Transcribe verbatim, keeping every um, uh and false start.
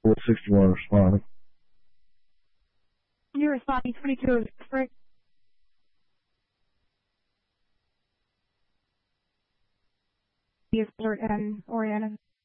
sixty-one responding. You're responding twenty-two is correct. Is alert and oriented.